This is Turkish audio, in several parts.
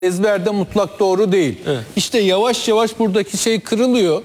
ezberde mutlak doğru değil. Evet. İşte yavaş yavaş buradaki şey kırılıyor.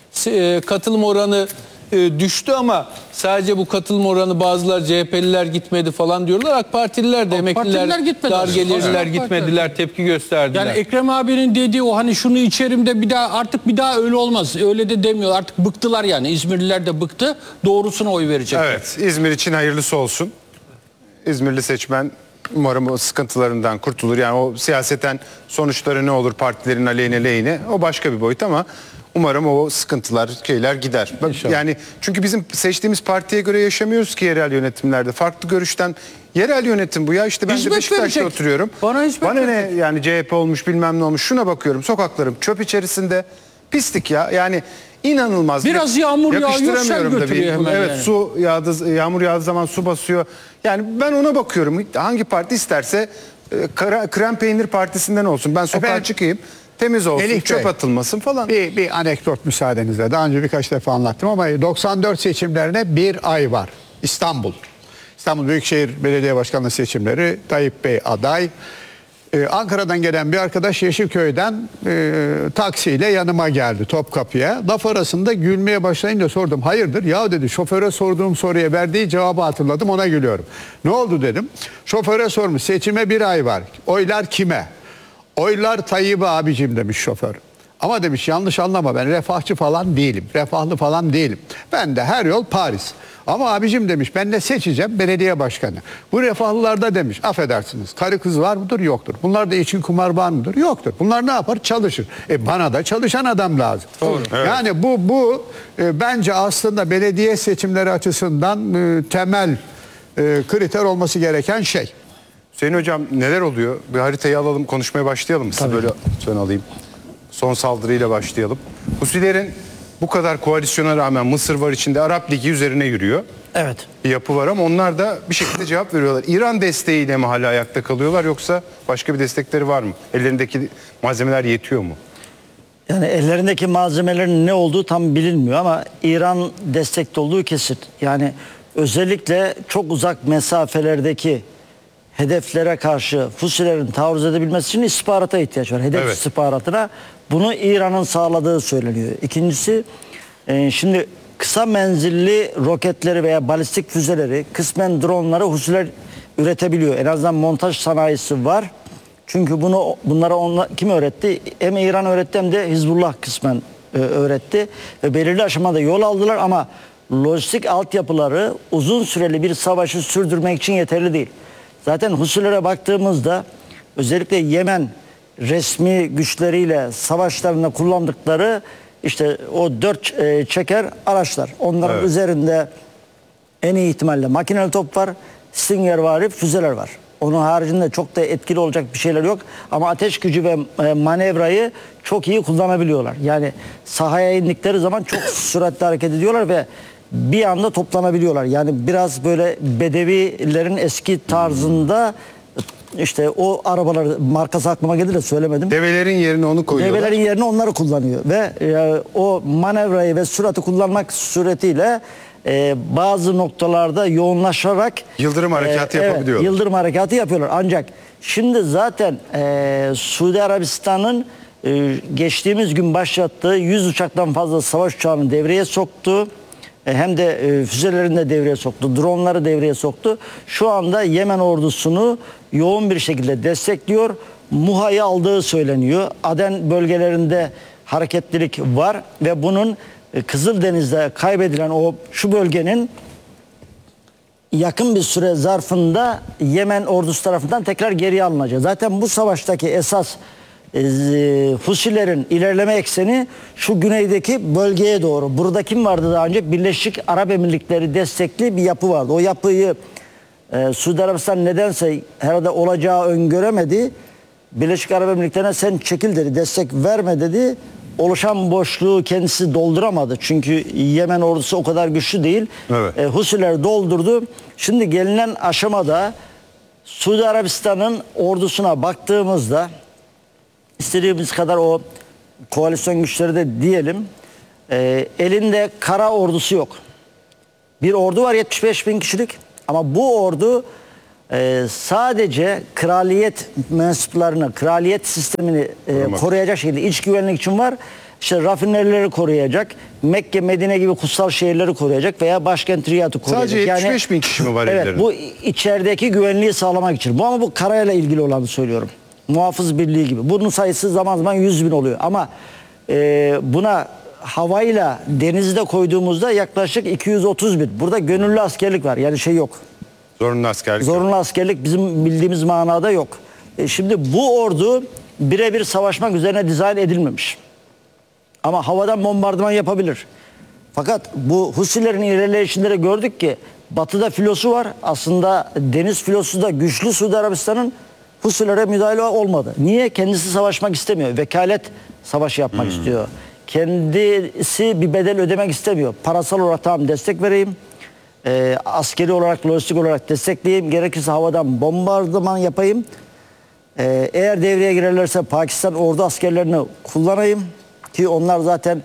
Katılım oranı düştü ama sadece bu katılım oranı bazılar CHP'liler gitmedi falan diyorlar. AK Partililer de emekliler, dar gelirliler gitmediler, tepki gösterdiler. Yani Ekrem abinin dediği o hani şunu içerim de bir daha öyle olmaz. Öyle de demiyor. Artık bıktılar yani. İzmirliler de bıktı. Doğrusuna oy verecekler. Evet, İzmir için hayırlısı olsun. İzmirli seçmen umarım o sıkıntılarından kurtulur. Yani o siyaseten sonuçları ne olur partilerin aleyhine lehine o başka bir boyut ama umarım o sıkıntılar, şeyler gider. Yani çünkü bizim seçtiğimiz partiye göre yaşamıyoruz ki yerel yönetimlerde. Farklı görüşten yerel yönetim bu ya. İşte ben Hizmet de Beşiktaş'ta verecek. oturuyorum. Bana ne yani CHP olmuş bilmem ne olmuş. Şuna bakıyorum sokaklarım çöp içerisinde pislik ya. Yani İnanılmaz. Biraz yağmur yağıyor, sel götürüyor hemen. Evet yani. Su yağdı, yağmur yağdığı zaman su basıyor. Yani ben ona bakıyorum. Hangi parti isterse krem peynir partisinden olsun. Ben sokağa çıkayım. Temiz olsun, Melih çöp Bey, atılmasın falan. Bir anekdot müsaadenizle. Daha önce birkaç defa anlattım ama 94 seçimlerine bir ay var. İstanbul Büyükşehir Belediye Başkanlığı seçimleri. Tayyip Bey aday. Ankara'dan gelen bir arkadaş Yeşilköy'den taksiyle yanıma geldi Topkapı'ya. Laf arasında gülmeye başlayınca sordum. Hayırdır? Ya dedi, şoföre sorduğum soruya verdiği cevabı hatırladım, ona gülüyorum. Ne oldu dedim. Şoföre sormuş, seçime bir ay var. Oylar kime? Oylar Tayyip'e abicim demiş şoför. Ama demiş yanlış anlama, ben refahçı falan değilim. Refahlı falan değilim. Ben de her yol Paris. Ama abicim demiş, ben de seçeceğim belediye başkanı. Bu refahlılarda demiş, affedersiniz, karı kız var mıdır? Yoktur. Bunlar da için kumar var mıdır? Yoktur. Bunlar ne yapar? Çalışır. Bana da çalışan adam lazım. Doğru. Evet. Yani bu bence aslında belediye seçimleri açısından temel kriter olması gereken şey. Hüseyin Hocam neler oluyor? Bir haritayı alalım, konuşmaya başlayalım. Size böyle son alayım. Son saldırıyla başlayalım. Husilerin bu kadar koalisyona rağmen Mısır var içinde, Arap Ligi üzerine yürüyor. Evet. Bir yapı var ama onlar da bir şekilde cevap veriyorlar. İran desteğiyle mi hala ayakta kalıyorlar yoksa başka bir destekleri var mı? Ellerindeki malzemeler yetiyor mu? Yani ellerindeki malzemelerin ne olduğu tam bilinmiyor ama İran destekli olduğu kesin. Yani özellikle çok uzak mesafelerdeki hedeflere karşı Fusilerin taarruz edebilmesi için istihbarata ihtiyaç var. Hedef istihbaratına. Bunu İran'ın sağladığı söyleniyor. İkincisi, şimdi kısa menzilli roketleri veya balistik füzeleri, kısmen dronları Husiler üretebiliyor. En azından montaj sanayisi var. Çünkü bunlara kim öğretti? Hem İran öğretti hem de Hizbullah kısmen öğretti. Ve belirli aşamada yol aldılar ama lojistik altyapıları uzun süreli bir savaşı sürdürmek için yeterli değil. Zaten Husilere baktığımızda özellikle Yemen resmi güçleriyle savaşlarında kullandıkları işte o 4 çeker araçlar. Onların üzerinde en iyi ihtimalle makineli top var, Stingervari füzeler var. Onun haricinde çok da etkili olacak bir şeyler yok. Ama ateş gücü ve manevrayı çok iyi kullanabiliyorlar. Yani sahaya indikleri zaman çok süratli hareket ediyorlar ve bir anda toplanabiliyorlar. Yani biraz böyle bedevilerin eski tarzında işte o arabalar, markası aklıma geldi de söylemedim. Develerin yerine onu koyuyorlar. Develerin yerine onları kullanıyor ve o manevrayı ve sürati kullanmak suretiyle bazı noktalarda yoğunlaşarak Yıldırım harekatı yapabiliyorlar. Yıldırım harekatı yapıyorlar. Ancak şimdi zaten Suudi Arabistan'ın geçtiğimiz gün başlattığı 100 uçaktan fazla savaş uçağını devreye soktu. Hem de füzelerini de devreye soktu, dronları devreye soktu. Şu anda Yemen ordusunu yoğun bir şekilde destekliyor. Muha'yı aldığı söyleniyor. Aden bölgelerinde hareketlilik var ve bunun Kızıldeniz'de kaybedilen şu bölgenin yakın bir süre zarfında Yemen ordusu tarafından tekrar geriye alınacak. Zaten bu savaştaki esas Husilerin ilerleme ekseni şu güneydeki bölgeye doğru. Burada kim vardı daha önce? Birleşik Arap Emirlikleri destekli bir yapı vardı. O yapıyı Suudi Arabistan nedense herhalde olacağı öngöremedi. Birleşik Arap Emirlikleri'ne sen çekil dedi, destek verme dedi. Oluşan boşluğu kendisi dolduramadı. Çünkü Yemen ordusu o kadar güçlü değil. Evet. Husiler doldurdu. Şimdi gelinen aşamada Suudi Arabistan'ın ordusuna baktığımızda İstediğimiz kadar o koalisyon güçleri de diyelim, elinde kara ordusu yok. Bir ordu var 75.000 kişilik ama bu ordu sadece kraliyet mensuplarını, kraliyet sistemini koruyacak şekilde iç güvenlik için var. İşte rafinerileri koruyacak, Mekke, Medine gibi kutsal şehirleri koruyacak veya başkent Riyad'ı koruyacak. Sadece 75 bin kişi mi var Evet, ellerinde? bu içerideki güvenliği sağlamak için. Ama bu karayla ilgili olanı söylüyorum. Muhafız Birliği gibi. Bunun sayısı zaman zaman 100 bin oluyor. Ama buna havayla denizde koyduğumuzda yaklaşık 230 bin. Burada gönüllü askerlik var. Yani şey yok. Zorunlu askerlik. Zorunlu askerlik bizim bildiğimiz manada yok. Şimdi bu ordu birebir savaşmak üzerine dizayn edilmemiş. Ama havadan bombardıman yapabilir. Fakat bu Husilerin ilerleyişinde de gördük ki batıda filosu var. Aslında deniz filosu da güçlü. Suudi Arabistan'ın Husilere müdahale olmadı. Niye? Kendisi savaşmak istemiyor. Vekalet savaşı yapmak istiyor. Kendisi bir bedel ödemek istemiyor. Parasal olarak tamam destek vereyim. Askeri olarak, lojistik olarak destekleyeyim. Gerekirse havadan bombardıman yapayım. Eğer devreye girerlerse Pakistan ordu askerlerini kullanayım. Ki onlar zaten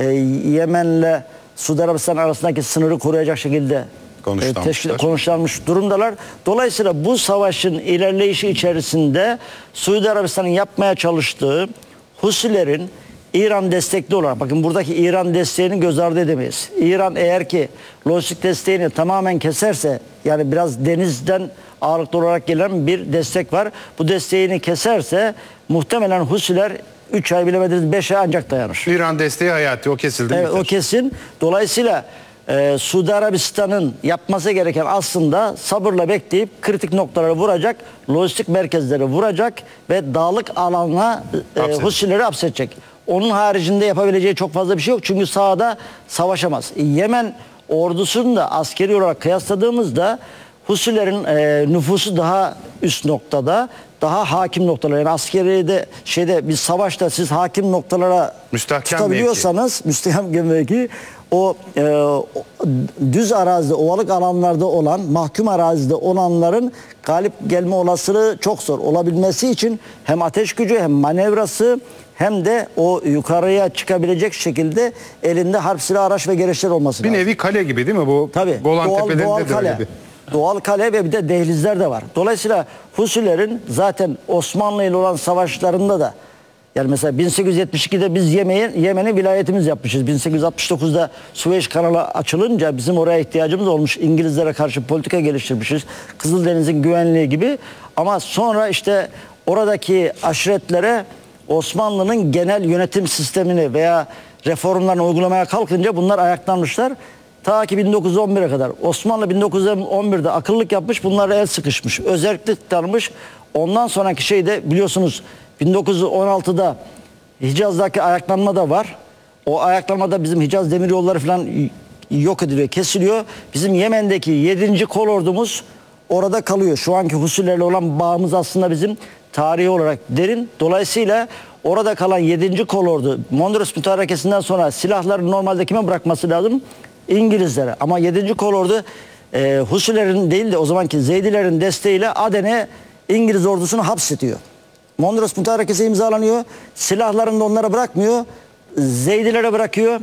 Yemen'le Suudi Arabistan arasındaki sınırı koruyacak şekilde konuşlanmış durumdalar. Dolayısıyla bu savaşın ilerleyişi içerisinde Suudi Arabistan'ın yapmaya çalıştığı Husilerin İran destekli olarak, bakın buradaki İran desteğini göz ardı edemeyiz. İran eğer ki lojistik desteğini tamamen keserse, yani biraz denizden ağırlıklı olarak gelen bir destek var. Bu desteğini keserse muhtemelen Husiler 3 ay bilemediniz 5 ay ancak dayanır. İran desteği hayati, o kesildi. Evet, o kesin. Dolayısıyla Suudi Arabistan'ın yapması gereken aslında sabırla bekleyip kritik noktaları vuracak, lojistik merkezleri vuracak ve dağlık alana Husileri hapsedecek. Onun haricinde yapabileceği çok fazla bir şey yok. Çünkü sahada savaşamaz. Yemen ordusunu da askeri olarak kıyasladığımızda Husilerin nüfusu daha üst noktada, daha hakim noktalar. Yani askeri de bir savaşta siz hakim noktalara tutabiliyorsanız, müstehkem mevki, o düz arazide, ovalık alanlarda olan, mahkum arazide olanların galip gelme olasılığı çok zor. Olabilmesi için hem ateş gücü hem manevrası hem de o yukarıya çıkabilecek şekilde elinde harp silahı, araç ve gereçler olması lazım. Bir nevi kale gibi değil mi bu? Tabii. Golan Tepelerinde de öyle bir. Doğal kale ve bir de dehlizler de var. Dolayısıyla Husilerin zaten Osmanlı ile olan savaşlarında da, yani mesela 1872'de biz Yemen'i vilayetimiz yapmışız. 1869'da Süveyş kanalı açılınca bizim oraya ihtiyacımız olmuş. İngilizlere karşı politika geliştirmişiz. Kızıldeniz'in güvenliği gibi. Ama sonra işte oradaki aşiretlere Osmanlı'nın genel yönetim sistemini veya reformlarını uygulamaya kalkınca bunlar ayaklanmışlar. Ta ki 1911'e kadar. Osmanlı 1911'de akıllılık yapmış, bunlara el sıkışmış. Özellik tanımış. Ondan sonraki şey de biliyorsunuz 1916'da Hicaz'daki ayaklanma da var. O ayaklanmada bizim Hicaz demiryolları falan yok ediliyor, kesiliyor. Bizim Yemen'deki 7. kolordumuz orada kalıyor. Şu anki Husilerle olan bağımız aslında bizim tarihi olarak derin. Dolayısıyla orada kalan 7. kolordu Mondros Mütarekesi'nden sonra silahları normalde kime bırakması lazım? İngilizlere. Ama 7. kolordu Husilerin değil de o zamanki Zeydilerin desteğiyle Aden'e İngiliz ordusunu hapsediyor. Mondros Mütarekesi imzalanıyor. Silahlarını da onlara bırakmıyor. Zeydilere bırakıyor.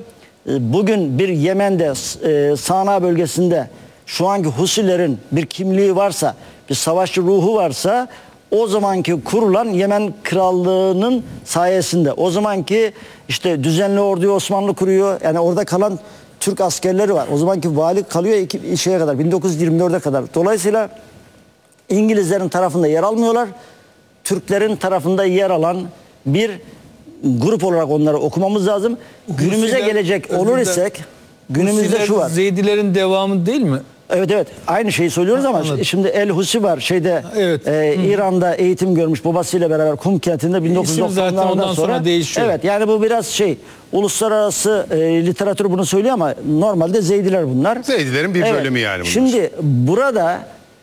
Bugün bir Yemen'de Sana bölgesinde şu anki Husilerin bir kimliği varsa, bir savaşçı ruhu varsa, o zamanki kurulan Yemen Krallığı'nın sayesinde, o zamanki işte düzenli orduyu Osmanlı kuruyor. Yani orada kalan Türk askerleri var. O zamanki vali kalıyor şeye kadar, 1924'e kadar. Dolayısıyla İngilizlerin tarafında yer almıyorlar. Türklerin tarafında yer alan bir grup olarak onları okumamız lazım. Günümüze gelecek olur isek, günümüzde şu var. Zeydilerin devamı değil mi? Evet. Aynı şeyi söylüyoruz ama şimdi El Husi var. Evet. İran'da eğitim görmüş babasıyla beraber Kum kentinde 1990'lardan sonra değişiyor. Evet, yani bu biraz uluslararası literatür bunu söylüyor ama normalde Zeydiler bunlar. Zeydilerin bir bölümü yani bunlar. Şimdi burada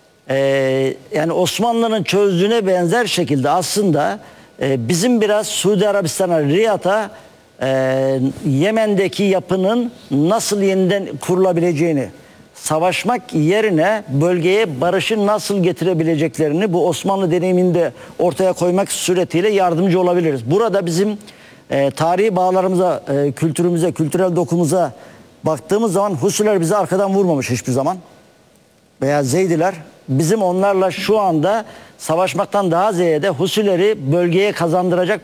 yani Osmanlı'nın çözdüğüne benzer şekilde aslında bizim biraz Suudi Arabistan'a, Riyad'a Yemen'deki yapının nasıl yeniden kurulabileceğini, savaşmak yerine bölgeye barışı nasıl getirebileceklerini bu Osmanlı deneyiminde ortaya koymak suretiyle yardımcı olabiliriz. Burada bizim tarihi bağlarımıza, kültürümüze, kültürel dokumuza baktığımız zaman Husiler bizi arkadan vurmamış hiçbir zaman. Veya Zeydiler bizim onlarla şu anda savaşmaktan daha ziyade Husileri bölgeye kazandıracak